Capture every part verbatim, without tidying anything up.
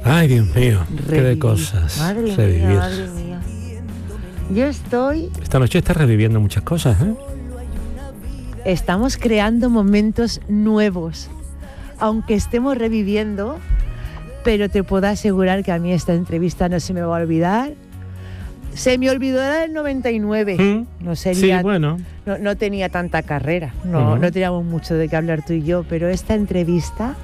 Ay, Dios mío, Revivir. qué de cosas. Madre Revivir. mía, madre mía. Yo estoy... Esta noche estás reviviendo muchas cosas, ¿eh? Estamos creando momentos nuevos, aunque estemos reviviendo, pero te puedo asegurar que a mí esta entrevista no se me va a olvidar. Se me olvidó la del noventa y nueve. ¿Mm? No sería, Sí, bueno. no, no tenía tanta carrera, no, Uh-huh. no teníamos mucho de qué hablar tú y yo, pero esta entrevista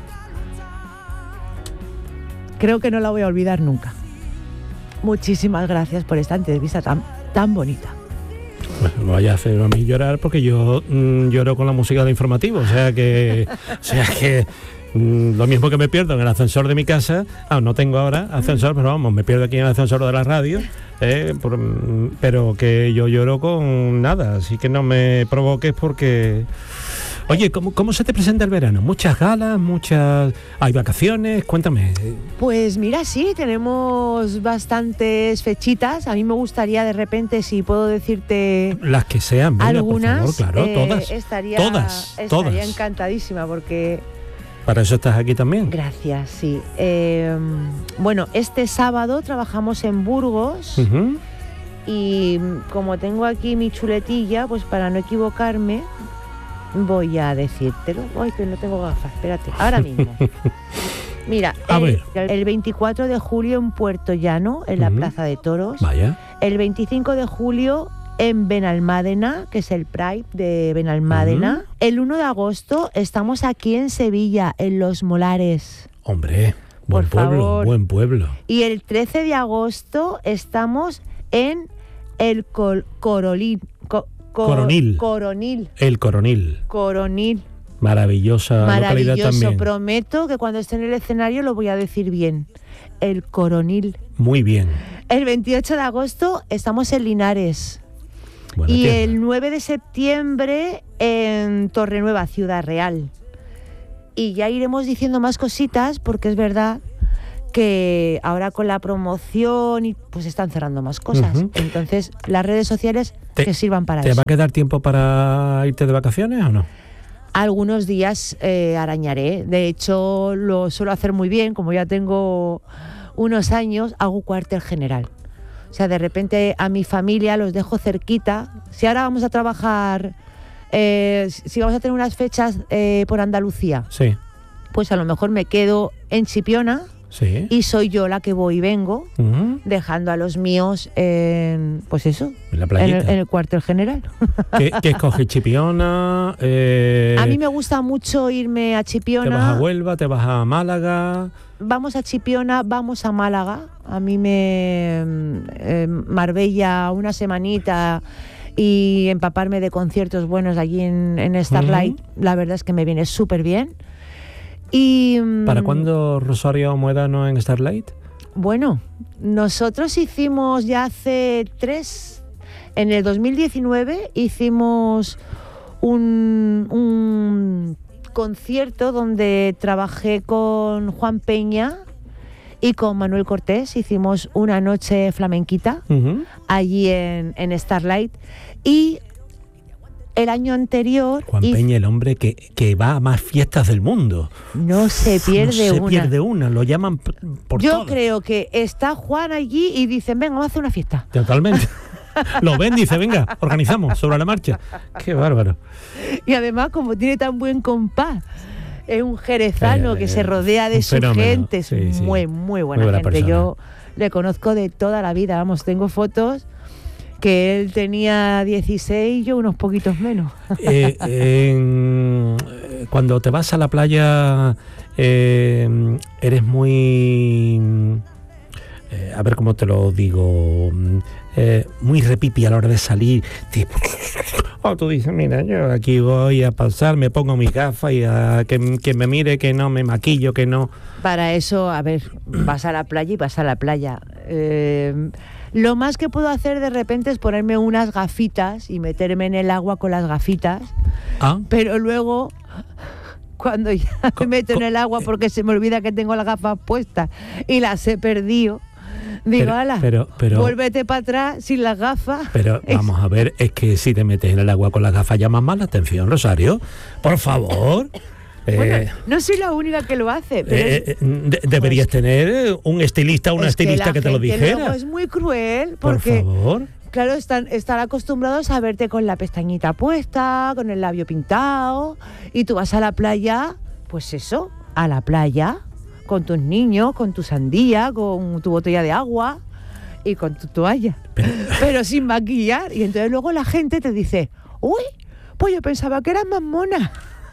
creo que no la voy a olvidar nunca. Muchísimas gracias por esta entrevista tan, tan bonita. Bueno, vaya a hacer a mí llorar porque yo mmm, lloro con la música de informativo, o sea que, o sea que mmm, lo mismo que me pierdo en el ascensor de mi casa, ah, no tengo ahora ascensor, pero vamos, me pierdo aquí en el ascensor de la radio, eh, por, mmm, pero que yo lloro con nada, así que no me provoques porque... Oye, ¿cómo, ¿cómo se te presenta el verano? ¿Muchas galas? ¿Muchas... ¿Hay vacaciones? Cuéntame. Pues mira, sí, tenemos bastantes fechitas. A mí me gustaría de repente, si puedo decirte Las que sean, venga, algunas, por favor, claro, eh, todas. estaría, todas, estaría todas. encantadísima porque... Para eso estás aquí también. Gracias, sí. Eh, bueno, este sábado trabajamos en Burgos Uh-huh. y como tengo aquí mi chuletilla, pues para no equivocarme, voy a decírtelo. Ay, que no tengo gafas, espérate, ahora mismo. Mira, A el, ver. el veinticuatro de julio en Puerto Llano, en la Ujú. Plaza de Toros. Vaya. El veinticinco de julio en Benalmádena, que es el Pride de Benalmádena. Ujú. El uno de agosto estamos aquí en Sevilla, en Los Molares. Hombre, buen Por pueblo, favor. buen pueblo. Y el trece de agosto estamos en el Col- Corolín. Co- co- Coronil. Coronil. El Coronil. Coronil. Maravillosa localidad Maravilloso. también. Prometo que cuando esté en el escenario lo voy a decir bien. El Coronil. Muy bien. El veintiocho de agosto estamos en Linares. Buena Y tierra. el nueve de septiembre en Torrenueva, Ciudad Real. Y ya iremos diciendo más cositas porque es verdad que ahora con la promoción y pues están cerrando más cosas. Ujú. Entonces las redes sociales Te- que sirvan para ¿Te eso. va a quedar tiempo para irte de vacaciones o no? Algunos días eh, arañaré. De hecho, lo suelo hacer muy bien. Como ya tengo unos años, hago cuartel general. O sea, de repente a mi familia los dejo cerquita. Si ahora vamos a trabajar, eh, si vamos a tener unas fechas eh, por Andalucía, Sí, pues a lo mejor me quedo en Chipiona sí. y soy yo la que voy y vengo, Ujú. dejando a los míos en, pues eso, En la en playita. el, en el cuartel general. ¿Qué, qué escoges? ¿Chipiona? Eh, A mí me gusta mucho irme a Chipiona. ¿Te vas a Huelva? ¿Te vas a Málaga? Vamos a Chipiona, vamos a Málaga. A mí me... eh, Marbella, una semanita y empaparme de conciertos buenos allí en, en Starlight. Uh-huh. La verdad es que me viene súper bien. Y, ¿Para cuándo Rosario Muedano en Starlight? Bueno, nosotros hicimos ya hace tres... En el dos mil diecinueve hicimos un... un concierto donde trabajé con Juan Peña y con Manuel Cortés. Hicimos una noche flamenquita uh-huh. allí en, en Starlight. Y el año anterior... Juan hice... Peña, el hombre que, que va a más fiestas del mundo. No se pierde no se una. Se pierde una, lo llaman por Yo todas. creo que está Juan allí y dicen, venga, vamos a hacer una fiesta. Totalmente. Lo ven, dice, venga, organizamos sobre la marcha. Qué bárbaro. Y además, como tiene tan buen compás, es un jerezano eh, que eh, se rodea de su fenómeno. gente, es sí, sí. muy, muy buena, muy buena gente. persona. Yo le conozco de toda la vida, vamos, tengo fotos que él tenía dieciséis y yo unos poquitos menos. Eh, en, cuando te vas a la playa, eh, eres muy... Eh, a ver cómo te lo digo... Eh, muy repipi a la hora de salir. Tipo, oh, tú dices, mira, yo aquí voy a pasar, me pongo mis gafas y a que, que me mire, que no me maquillo, que no... Para eso, a ver, vas a la playa y vas a la playa. Eh, lo más que puedo hacer de repente es ponerme unas gafitas y meterme en el agua con las gafitas. ¿Ah? Pero luego... Cuando ya me meto en el agua porque se me olvida que tengo las gafas puestas y las he perdido, digo, pero, ala, pero, pero, vuélvete para atrás sin las gafas. Pero vamos a ver, es que si te metes en el agua con las gafas llamas más la atención, Rosario. Por favor. Bueno, Eh, no soy la única que lo hace, pero eh, es- eh, de- deberías pues, tener un estilista o una es que estilista la que, te lo gente dijera. luego es muy cruel Por porque, favor. claro, están, están acostumbrados a verte con la pestañita puesta, con el labio pintado, y tú vas a la playa, pues eso, a la playa, con tus niños, con tu sandía, con tu botella de agua y con tu toalla, Pero- pero sin maquillar. Y entonces luego la gente te dice, uy, pues yo pensaba que eras más mona.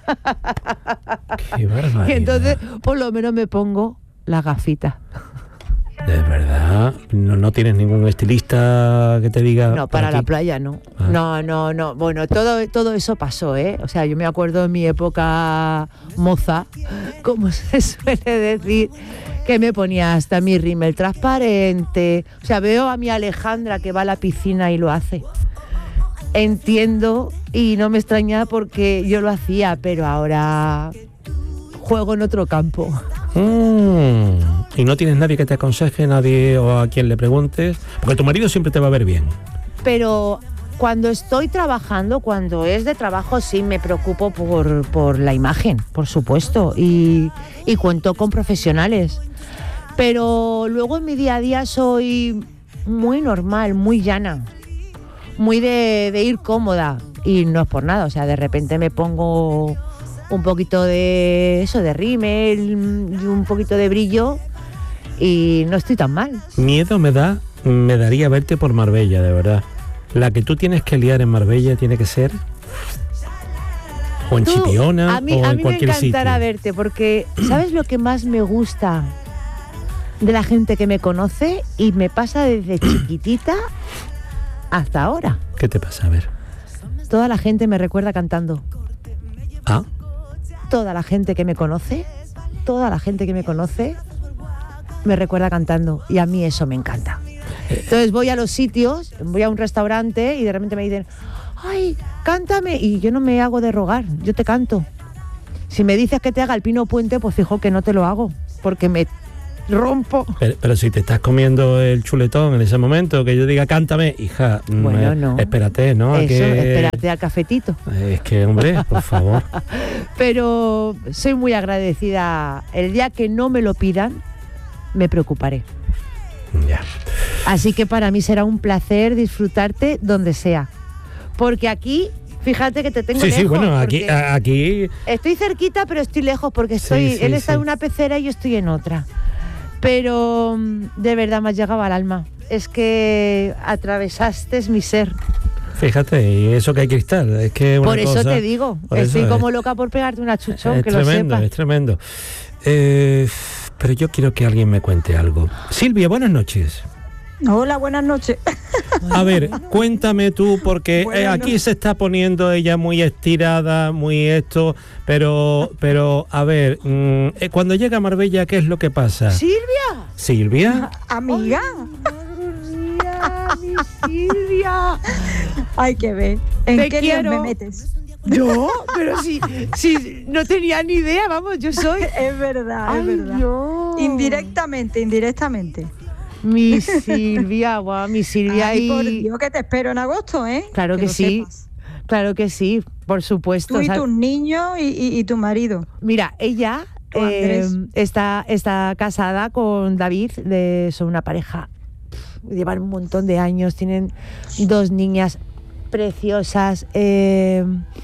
Qué barbaridad. Y entonces, por lo menos me pongo la gafita. De verdad, no, no tienes ningún estilista que te diga. No, para por la aquí? playa no. Ah. No, no, no. Bueno, todo, todo eso pasó, ¿eh? O sea, yo me acuerdo en mi época moza, como se suele decir, que me ponía hasta mi rímel transparente. O sea, veo a mi Alejandra que va a la piscina y lo hace. Entiendo y no me extraña porque yo lo hacía, pero ahora juego en otro campo. Mm, y no tienes nadie que te aconseje, nadie o a quien le preguntes, porque tu marido siempre te va a ver bien. Pero cuando estoy trabajando, cuando es de trabajo, sí me preocupo por, por la imagen, por supuesto, y, y cuento con profesionales. Pero luego en mi día a día soy muy normal, muy llana, muy de, de ir cómoda, y no es por nada, o sea, de repente me pongo un poquito de eso, de rímel y un poquito de brillo y no estoy tan mal. Miedo me da, me daría verte por Marbella, de verdad. La que tú tienes que liar en Marbella tiene que ser o en Tú, Chipiona a mí, o a en mí me cualquier sitio. encantará verte porque ¿sabes lo que más me gusta de la gente que me conoce? Y me pasa desde chiquitita hasta ahora. ¿Qué te pasa? A ver. Toda la gente me recuerda cantando. Ah, Toda la gente que me conoce, toda la gente que me conoce me recuerda cantando y a mí eso me encanta. Entonces voy a los sitios, voy a un restaurante y de repente me dicen, ay, cántame, y yo no me hago de rogar, yo te canto. Si me dices que te haga el Pino Puente, pues fijo que no te lo hago, porque me rompo. pero, pero si te estás comiendo el chuletón en ese momento, que yo diga cántame, hija, Bueno, mm, no. espérate, ¿no? A Eso, que- espérate al cafetito. Es que, hombre, por favor. Pero soy muy agradecida. El día que no me lo pidan, me preocuparé. Ya. Así que para mí será un placer disfrutarte donde sea. Porque aquí, fíjate que te tengo Sí, lejos. sí, bueno, aquí, porque a- aquí estoy cerquita, pero estoy lejos porque estoy. Sí, sí, él está sí. en una pecera y yo estoy en otra. Pero mm, de verdad me has llegado al alma. Es que atravesaste mi ser. fíjate, y eso que hay cristal, es que una Por eso cosa- te digo, por estoy eso como es- loca por pegarte una chuchón, es que tremendo, lo es sepas. tremendo. Eh, pero yo quiero que alguien me cuente algo. Silvia, buenas noches. Hola, buenas noches. A ver, cuéntame tú, porque eh, Bueno, aquí no. se está poniendo ella muy estirada, muy esto, pero, pero a ver, mm, eh, cuando llega a Marbella, ¿qué es lo que pasa? ¡Silvia! Silvia, Amiga, Madre mía, mi Silvia. hay que ver. ¿En Te qué líos quiero. me metes? Yo, pero si, si no tenía ni idea, vamos, yo soy. Es verdad, Ay, es verdad. Dios. Indirectamente, indirectamente. Mi Silvia, guau, mi Silvia Ay, y. por Dios, que te espero en agosto, ¿eh? Claro que lo sí. sepas. Claro que sí, por supuesto. Tú y o sea, tus niños y, y- y tu marido. Mira, ella Tú, eh, Andrés. está, está casada con David, de, son una pareja, pf, llevan un montón de años, tienen dos niñas preciosas eh,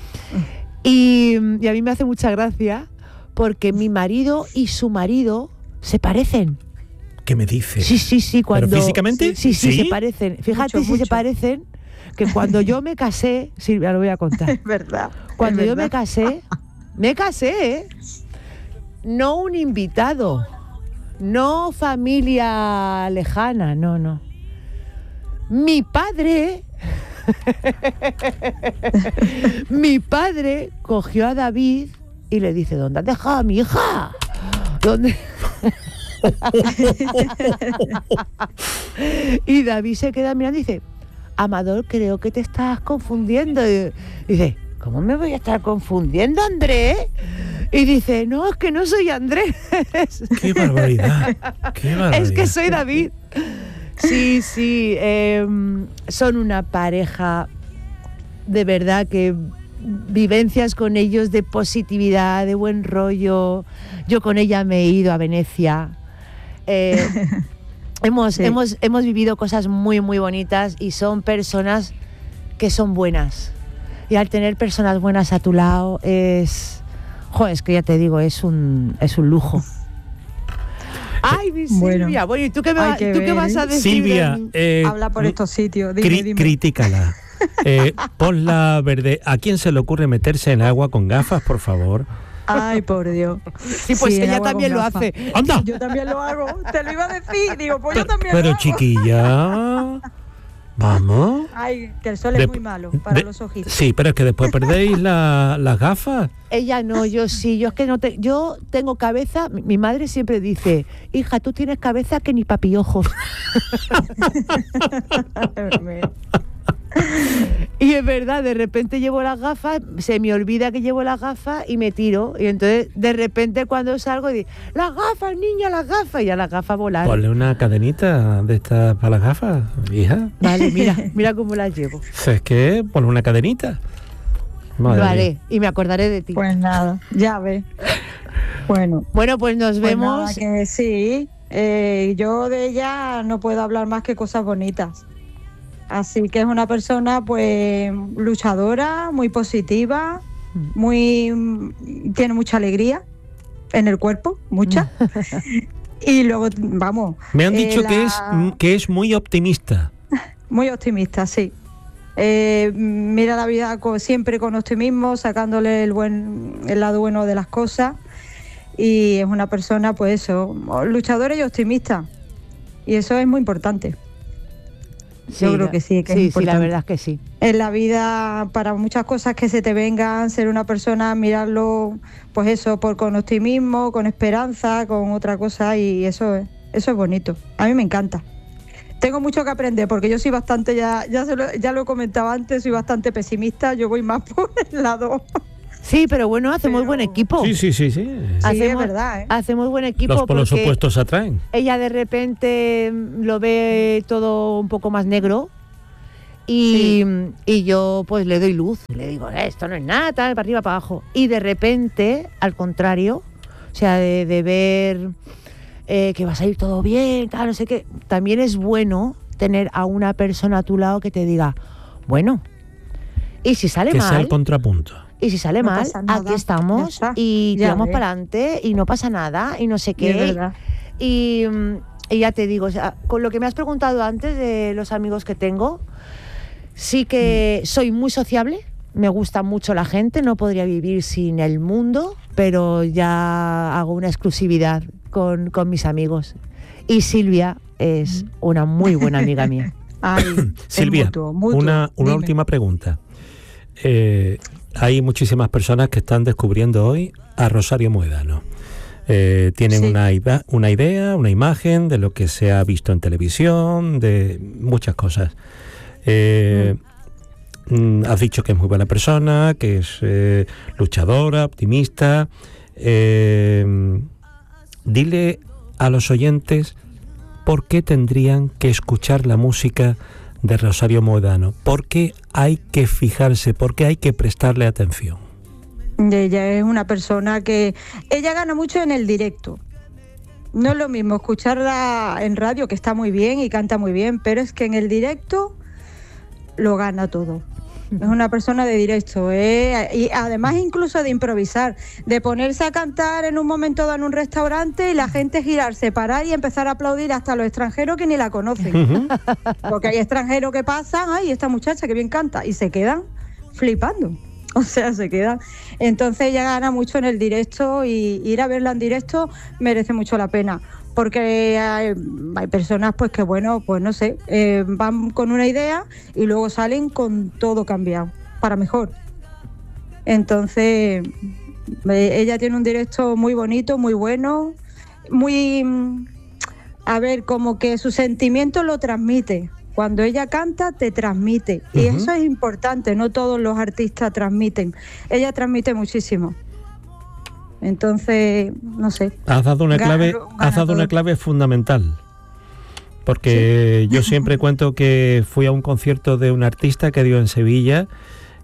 y, y a mí me hace mucha gracia porque mi marido y su marido se parecen. ¿qué me dices? Sí, sí, sí. Cuando, ¿Pero físicamente? Sí, sí, ¿Sí? se parecen. Fíjate Mucho, si se mucho. parecen, que cuando yo me casé, Silvia, lo voy a contar. Es verdad. Cuando es yo me verdad. casé, me casé, ¿eh? No un invitado, no familia lejana, no, no. Mi padre, mi padre cogió a David y le dice, ¿dónde has dejado a mi hija? ¿Dónde? Y David se queda mirando y dice, Amador, creo que te estás confundiendo. Y dice, ¿cómo me voy a estar confundiendo, Andrés? Y dice, no, es que no soy Andrés. ¡Qué barbaridad! ¡Qué barbaridad! Es que soy David. Sí, sí, eh, son una pareja de verdad que vivencias con ellos de positividad, de buen rollo. Yo con ella me he ido a Venecia. Eh, hemos, Sí. hemos, hemos vivido cosas muy, muy bonitas y son personas que son buenas. Y al tener personas buenas a tu lado es... Joder, es que ya te digo, es un, es un lujo. Ay, mi Bueno. Silvia. Bueno, ¿y tú qué, me Hay va- que tú qué ver, vas a ¿eh? decir? Silvia, en- eh, Habla por estos sitios, dime, cri- dime. critícala. Eh, ponla verde. ¿A quién se le ocurre meterse en el agua con gafas, por favor? Ay, por Dios. Sí, pues el ella agua también con lo gafas. hace. ¡Anda! Yo también lo hago, te lo iba a decir, digo, pues yo también Pero lo hago. chiquilla, vamos. Ay, que el sol De- es muy malo para de- los ojitos. Sí, pero es que después perdéis la- las gafas. Ella no, yo sí, yo es que no te, yo tengo cabeza, mi, mi madre siempre dice, hija, tú tienes cabeza que ni papiojos. Y es verdad, de repente llevo las gafas, se me olvida que llevo las gafas y me tiro. Y entonces de repente cuando salgo digo, las gafas, niña, las gafas, y a las gafas volar. Ponle una cadenita de estas para las gafas, hija. Vale, mira, mira cómo las llevo. Es que ponle una cadenita. Madre Lo mía. haré y me acordaré de ti. Pues nada, ya ves. Bueno, Bueno, pues nos pues vemos. nada, que sí. Eh, yo de ella no puedo hablar más que cosas bonitas. Así que es una persona pues luchadora, muy positiva, muy tiene mucha alegría en el cuerpo, mucha. Y luego, vamos. Me han eh, dicho que, es, la- que es muy optimista. Muy optimista, sí. Eh, mira la vida co- siempre con optimismo, sacándole el buen el lado bueno de las cosas. Y es una persona, pues eso, luchadora y optimista. Y eso es muy importante. Sí, Yo creo la- que sí, que sí, es sí, importante. la verdad es que sí. En la vida, para muchas cosas que se te vengan, ser una persona, mirarlo, pues eso, por con optimismo, con esperanza, con otra cosa, y eso es, eso es bonito. A mí me encanta. Tengo mucho que aprender porque yo soy bastante, ya, ya, se lo, ya lo he comentado antes, soy bastante pesimista, yo voy más por el lado. Sí, pero bueno, hacemos Pero- buen equipo. Sí, sí, sí, sí. Sí, es Hacemos- verdad, ¿eh? Hacemos buen equipo Los polos porque opuestos atraen. ella de repente mm, lo ve todo un poco más negro y, y yo pues le doy luz. Le digo, "Eh, esto no es nada, tal, para arriba, para abajo". Y de repente, al contrario, o sea, de, de ver eh, que va a salir todo bien, tal, no sé qué, también es bueno tener a una persona a tu lado que te diga, bueno, y si sale Que sea mal... el contrapunto. Y si sale No mal, pasa nada, aquí ya estamos está, y ya tiramos ves. para adelante y no pasa nada y no sé Y qué. es verdad. Y, mm, y ya te digo, o sea, con lo que me has preguntado antes de los amigos que tengo, sí que Mm. soy muy sociable, me gusta mucho la gente, no podría vivir sin el mundo, pero ya hago una exclusividad con, con mis amigos. Y Silvia es una muy buena amiga mía. Ay, es Silvia, mutuo, mutuo. una, una Dime. última pregunta. Eh, hay muchísimas personas que están descubriendo hoy a Rosario Muedano. Eh, tienen Sí. una, ida- una idea, una imagen de lo que se ha visto en televisión, de muchas cosas. Eh, mm, has dicho que es muy buena persona, que es eh, luchadora, optimista. Eh, dile a los oyentes por qué tendrían que escuchar la música de Rosario Muedano. ¿Por qué hay que fijarse? ¿Por qué hay que prestarle atención? Ella es una persona que... Ella gana mucho en el directo. No es lo mismo escucharla en radio, que está muy bien y canta muy bien, pero es que en el directo lo gana todo. Es una persona de directo, ¿eh? Y además incluso de improvisar, de ponerse a cantar en un momento dado en un restaurante y la gente girarse, parar y empezar a aplaudir hasta los extranjeros que ni la conocen. Ujú. Porque hay extranjeros que pasan, ay, esta muchacha que bien canta, y se quedan flipando. O sea, se quedan. Entonces ella gana mucho en el directo y ir a verla en directo merece mucho la pena. Porque hay, hay personas pues que bueno, pues no sé, eh, van con una idea y luego salen con todo cambiado, para mejor. Entonces, eh, ella tiene un directo muy bonito, muy bueno, muy... mm, A ver, como que su sentimiento lo transmite. Cuando ella canta, te transmite. Y Ujú. eso es importante, no todos los artistas transmiten. Ella transmite muchísimo. Entonces, no sé. Has dado una Gana- clave, gana has dado todo. una clave fundamental. Porque yo siempre cuento que fui a un concierto de un artista que dio en Sevilla,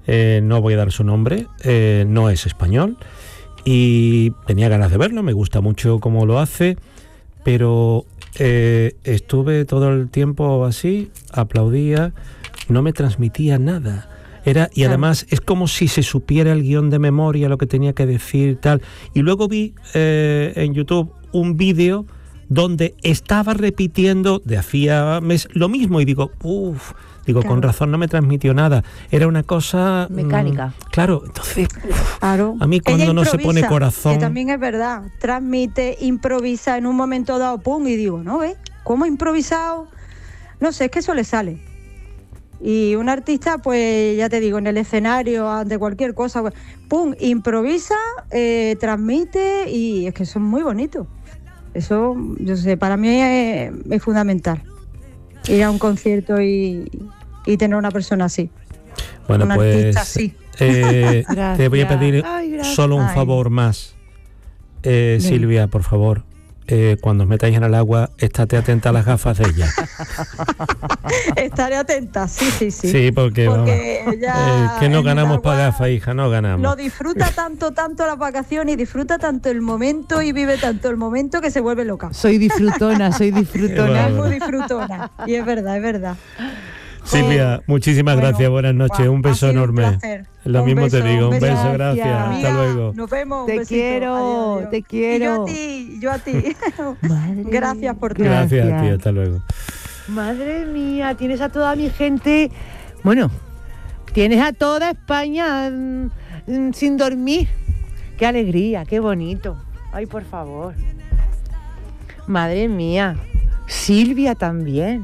eh, no voy a dar su nombre, eh, no es español, y tenía ganas de verlo, me gusta mucho cómo lo hace, pero eh, estuve todo el tiempo así, aplaudía, no me transmitía nada. Era, y además es como si se supiera el guión de memoria, lo que tenía que decir, tal. Y luego vi eh, en YouTube un vídeo donde estaba repitiendo de hacía meses lo mismo, y digo, uff, digo, claro, con razón no me transmitió nada. Era una cosa mecánica. Mmm, claro, entonces, claro. A mí cuando no se pone corazón. Que también es verdad, transmite, improvisa en un momento dado, pum, y digo, ¿no ves? ¿Cómo ha improvisado? No sé, es que eso le sale. Y un artista, pues ya te digo, en el escenario, ante cualquier cosa, pues, pum, improvisa, eh, transmite, y es que eso es muy bonito. Eso, yo sé, para mí es, es fundamental. Ir a un concierto y, y tener una persona así. Bueno, un pues artista así. Eh, te voy a pedir Ay, solo un Ay. favor más. Eh, Silvia, por favor. Eh, cuando os metáis en el agua, estate atenta a las gafas de ella. Estaré atenta, sí, sí, sí. Sí, porque, porque vamos, ya eh, que no ganamos para agua, gafas, hija, no ganamos. Lo disfruta tanto, tanto las vacaciones, y disfruta tanto el momento, y vive tanto el momento, que se vuelve loca. Soy disfrutona, soy disfrutona. Es muy disfrutona. Y es verdad, es verdad. Silvia, muchísimas bueno, gracias, buenas noches, wow, un beso enorme. Un Lo un mismo beso, te digo, un beso, beso gracias, gracias. Hasta luego. Nos vemos, te un besito. quiero, adiós, adiós. te quiero. Y yo a ti, yo a ti. Madre, gracias por todo. Gracias, gracias a ti, hasta luego. Madre mía, tienes a toda mi gente, bueno, tienes a toda España mm, sin dormir. Qué alegría, qué bonito. Ay, por favor. Madre mía, Silvia también.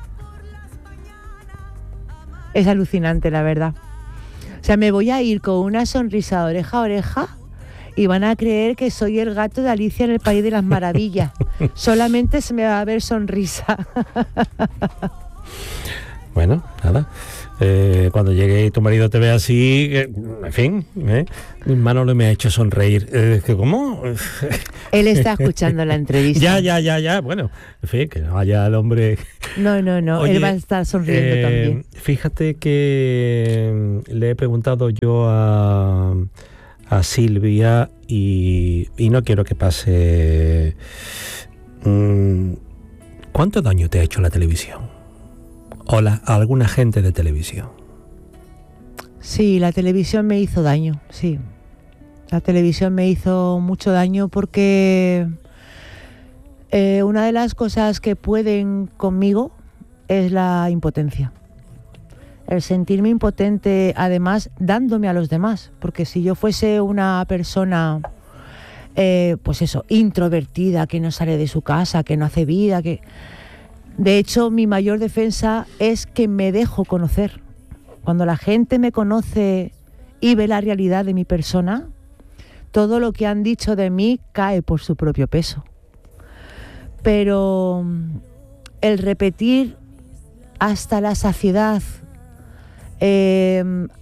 Es alucinante, la verdad. O sea, me voy a ir con una sonrisa de oreja a oreja y van a creer que soy el gato de Alicia en el País de las Maravillas. Solamente se me va a ver sonrisa. Bueno, nada. Eh, cuando llegue y tu marido te ve así, eh, en fin, eh, Manolo me ha hecho sonreír. Eh, ¿Cómo? Él está escuchando la entrevista. Ya, ya, ya, ya. Bueno, en fin, que no vaya el hombre. No, no, no. Oye, él va a estar sonriendo eh, también. Fíjate que le he preguntado yo a, a Silvia y, y no quiero que pase. Mm, ¿Cuánto daño te ha hecho la televisión? O la, a alguna gente de televisión. Sí, la televisión me hizo daño, sí. La televisión me hizo mucho daño porque eh, una de las cosas que pueden conmigo es la impotencia. El sentirme impotente, además, dándome a los demás. Porque si yo fuese una persona, eh, pues eso, introvertida, que no sale de su casa, que no hace vida, que... De hecho, mi mayor defensa es que me dejo conocer. Cuando la gente me conoce y ve la realidad de mi persona, todo lo que han dicho de mí cae por su propio peso. Pero el repetir hasta la saciedad eh,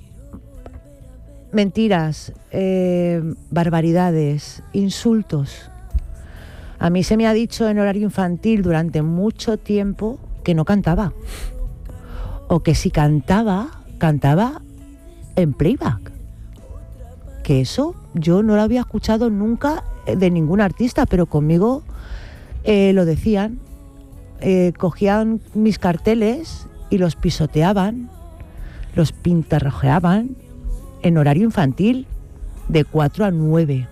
mentiras, eh, barbaridades, insultos. A mí se me ha dicho en horario infantil durante mucho tiempo que no cantaba. O que si cantaba, cantaba en playback. Que eso yo no lo había escuchado nunca de ningún artista, pero conmigo eh, lo decían. Eh, cogían mis carteles y los pisoteaban, los pintarrajeaban en horario infantil de cuatro a nueve.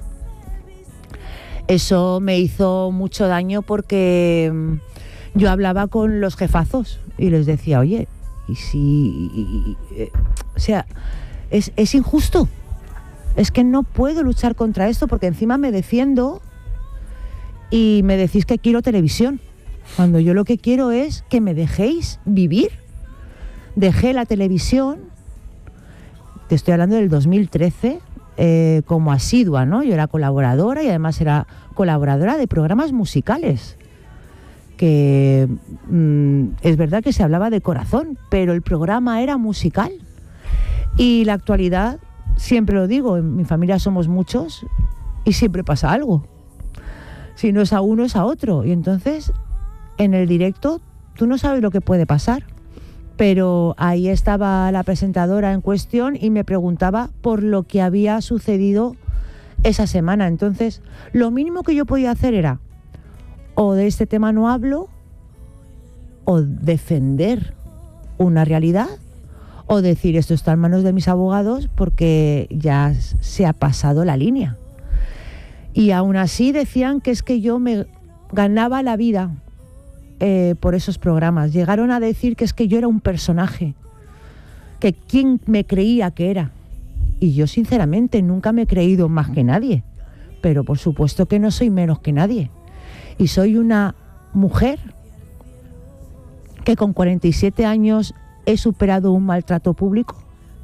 Eso me hizo mucho daño porque yo hablaba con los jefazos y les decía, oye, y si... Y, y, y, eh, o sea, es, es injusto. Es que no puedo luchar contra esto porque encima me defiendo y me decís que quiero televisión. Cuando yo lo que quiero es que me dejéis vivir. Dejé la televisión, te estoy hablando del dos mil trece, eh, como asidua, ¿no? Yo era colaboradora y además era colaboradora de programas musicales. Que mmm, es verdad que se hablaba de corazón, pero el programa era musical. Y la actualidad, siempre lo digo, en mi familia somos muchos y siempre pasa algo. Si no es a uno, es a otro. Y entonces, en el directo, tú no sabes lo que puede pasar. Pero ahí estaba la presentadora en cuestión y me preguntaba por lo que había sucedido esa semana. Entonces, lo mínimo que yo podía hacer era o de este tema no hablo, o defender una realidad, o decir esto está en manos de mis abogados porque ya se ha pasado la línea. Y aún así decían que es que yo me ganaba la vida Eh, por esos programas. Llegaron a decir que es que yo era un personaje, que quién me creía que era. Y yo sinceramente nunca me he creído más que nadie, pero por supuesto que no soy menos que nadie. Y soy una mujer que con cuarenta y siete años he superado un maltrato público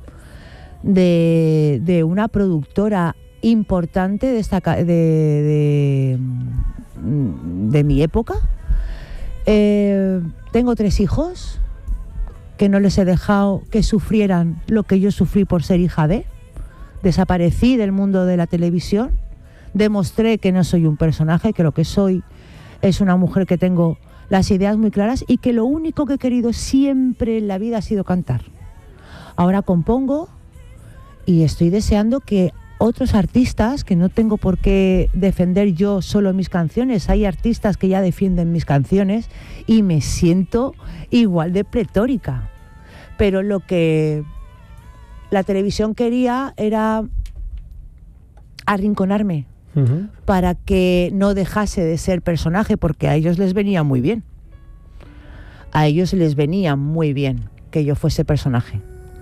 de, de una productora importante de, esta, de, de, de mi época. Eh, tengo tres hijos que no les he dejado que sufrieran lo que yo sufrí por ser hija de. Desaparecí del mundo de la televisión, demostré que no soy un personaje, que lo que soy es una mujer que tengo las ideas muy claras y que lo único que he querido siempre en la vida ha sido cantar. Ahora compongo y estoy deseando que otros artistas, que no tengo por qué defender yo solo mis canciones, hay artistas que ya defienden mis canciones y me siento igual de pletórica. Pero lo que la televisión quería era arrinconarme uh-huh. para que no dejase de ser personaje, porque a ellos les venía muy bien. A ellos les venía muy bien que yo fuese personaje.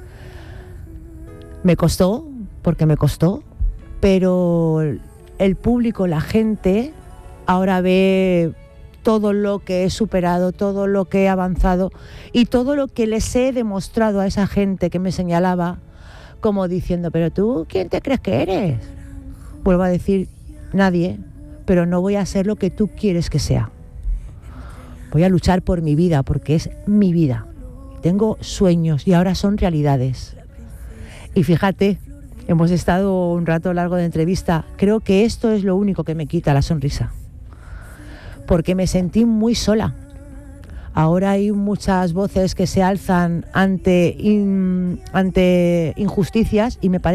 Me costó, porque me costó, pero el público, la gente, ahora ve todo lo que he superado, todo lo que he avanzado y todo lo que les he demostrado a esa gente que me señalaba como diciendo, pero tú, ¿quién te crees que eres? Vuelvo a decir, nadie, pero no voy a ser lo que tú quieres que sea. Voy a luchar por mi vida, porque es mi vida. Tengo sueños y ahora son realidades. Y fíjate, hemos estado un rato largo de entrevista. Creo que esto es lo único que me quita la sonrisa. Porque me sentí muy sola. Ahora hay muchas voces que se alzan ante, in, ante injusticias y me parece